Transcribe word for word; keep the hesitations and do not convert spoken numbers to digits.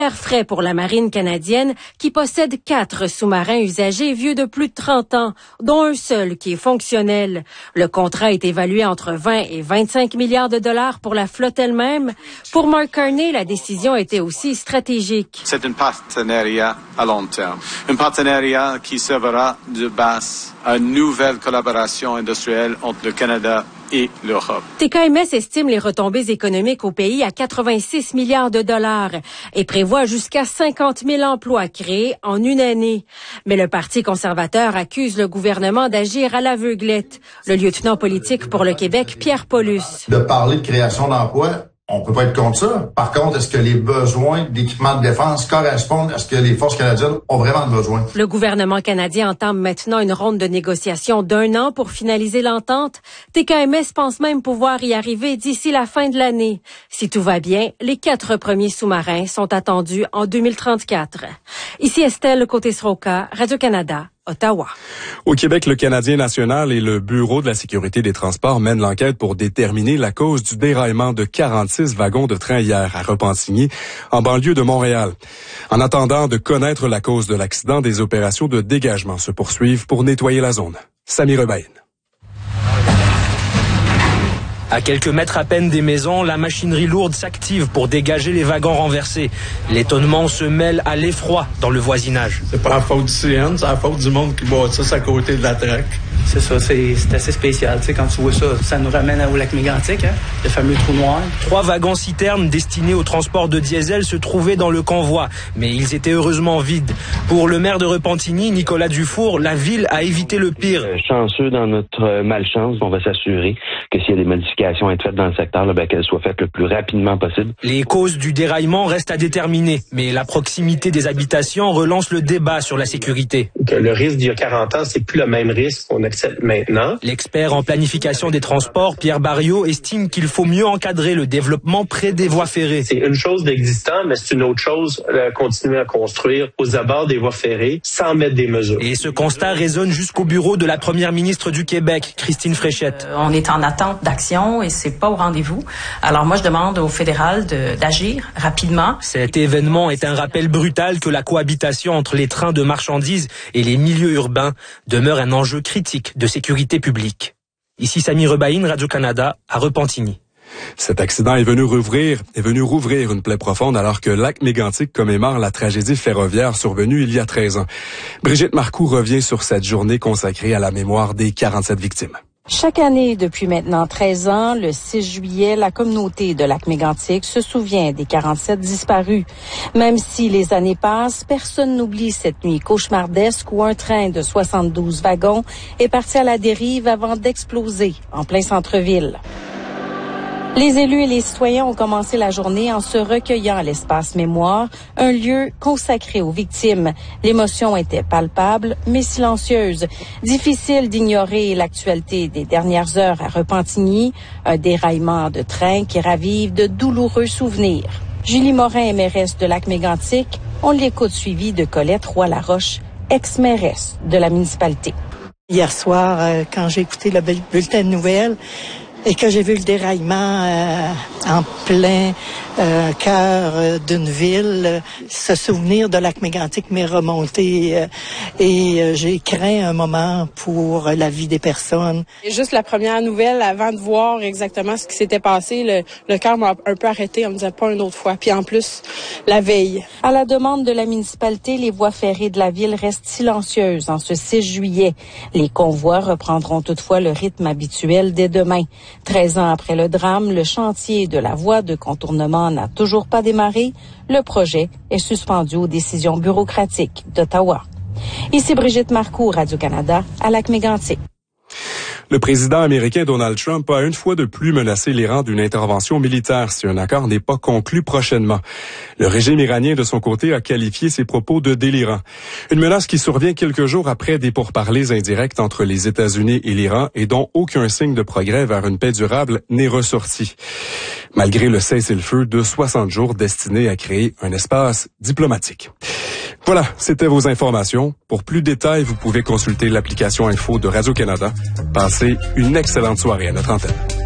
Frais pour la marine canadienne qui possède quatre sous-marins usagés vieux de plus de trente ans, dont un seul qui est fonctionnel. Le contrat est évalué entre vingt et vingt-cinq milliards de dollars pour la flotte elle-même. Pour Mark Carney, la décision était aussi stratégique. C'est un partenariat à long terme. Un partenariat qui servira de base à une nouvelle collaboration industrielle entre le Canada et l'Europe. T K M S estime les retombées économiques au pays à quatre-vingt-six milliards de dollars et prévoit jusqu'à cinquante mille emplois créés en une année. Mais le Parti conservateur accuse le gouvernement d'agir à l'aveuglette. Le lieutenant politique pour le Québec, Pierre Paulus. De parler de création d'emplois, on peut pas être contre ça. Par contre, est-ce que les besoins d'équipement de défense correspondent à ce que les forces canadiennes ont vraiment besoin? Le gouvernement canadien entame maintenant une ronde de négociations d'un an pour finaliser l'entente. T K M S pense même pouvoir y arriver d'ici la fin de l'année. Si tout va bien, les quatre premiers sous-marins sont attendus en deux mille trente-quatre. Ici Estelle Côté-Sroka, Radio-Canada. Ottawa. Au Québec, le Canadien national et le Bureau de la sécurité des transports mènent l'enquête pour déterminer la cause du déraillement de quarante-six wagons de train hier à Repentigny, en banlieue de Montréal. En attendant de connaître la cause de l'accident, des opérations de dégagement se poursuivent pour nettoyer la zone. Sami Rebaïn. À quelques mètres à peine des maisons, la machinerie lourde s'active pour dégager les wagons renversés. L'étonnement se mêle à l'effroi dans le voisinage. C'est pas la faute du C N, c'est la faute du monde qui bâtisse à côté de la traque. C'est ça, c'est, c'est assez spécial. Tu sais, quand tu vois ça, ça nous ramène au lac Mégantic, hein, le fameux trou noir. Trois wagons citernes destinés au transport de diesel se trouvaient dans le convoi, mais ils étaient heureusement vides. Pour le maire de Repentigny, Nicolas Dufour, la ville a évité le pire. Chanceux dans notre malchance, on va s'assurer que s'il y a des modifications à être faites dans le secteur, là, ben, qu'elles soient faites le plus rapidement possible. Les causes du déraillement restent à déterminer, mais la proximité des habitations relance le débat sur la sécurité. Le risque d'il y a quarante ans, c'est plus le même risque qu'on accepte maintenant. L'expert en planification des transports, Pierre Barriot, estime qu'il faut mieux encadrer le développement près des voies ferrées. C'est une chose d'existant, mais c'est une autre chose de continuer à construire aux abords des voies ferrées sans mettre des mesures. Et ce constat résonne jusqu'au bureau de la première ministre du Québec, Christine Fréchette. Euh, on est en attente d'action et c'est pas au rendez-vous. Alors moi, je demande au fédéral de, d'agir rapidement. Cet événement est un rappel brutal que la cohabitation entre les trains de marchandises et les milieux urbains demeure un enjeu critique de sécurité publique. Ici Sami Rebaïn, Radio-Canada, à Repentigny. Cet accident est venu rouvrir, est venu rouvrir une plaie profonde alors que Lac Mégantic commémore la tragédie ferroviaire survenue il y a treize ans. Brigitte Marcoux revient sur cette journée consacrée à la mémoire des quarante-sept victimes. Chaque année, depuis maintenant treize ans, le six juillet, la communauté de Lac-Mégantic se souvient des quarante-sept disparus. Même si les années passent, personne n'oublie cette nuit cauchemardesque où un train de soixante-douze wagons est parti à la dérive avant d'exploser en plein centre-ville. Les élus et les citoyens ont commencé la journée en se recueillant à l'espace mémoire, un lieu consacré aux victimes. L'émotion était palpable, mais silencieuse. Difficile d'ignorer l'actualité des dernières heures à Repentigny, un déraillement de train qui ravive de douloureux souvenirs. Julie Morin est mairesse de Lac-Mégantic. On l'écoute suivie de Colette Roy-Laroche, ex-mairesse de la municipalité. Hier soir, euh, quand j'ai écouté le bulletin de nouvelles, et que j'ai vu le déraillement euh, en plein euh, cœur euh, d'une ville, euh, ce souvenir de Lac-Mégantic m'est remonté euh, et euh, j'ai craint un moment pour la vie des personnes. Et juste la première nouvelle, avant de voir exactement ce qui s'était passé, le, le cœur m'a un peu arrêté, on me disait pas une autre fois. Puis en plus, la veille. À la demande de la municipalité, les voies ferrées de la ville restent silencieuses en ce six juillet. Les convois reprendront toutefois le rythme habituel dès demain. Treize ans après le drame, le chantier de la voie de contournement n'a toujours pas démarré. Le projet est suspendu aux décisions bureaucratiques d'Ottawa. Ici Brigitte Marcoux, Radio-Canada, à Lac-Mégantic. Le président américain Donald Trump a une fois de plus menacé l'Iran d'une intervention militaire si un accord n'est pas conclu prochainement. Le régime iranien, de son côté, a qualifié ses propos de délirants. Une menace qui survient quelques jours après des pourparlers indirects entre les États-Unis et l'Iran et dont aucun signe de progrès vers une paix durable n'est ressorti. Malgré le cessez-le-feu de soixante jours destiné à créer un espace diplomatique. Voilà, c'était vos informations. Pour plus de détails, vous pouvez consulter l'application Info de Radio-Canada. Passez une excellente soirée à notre antenne.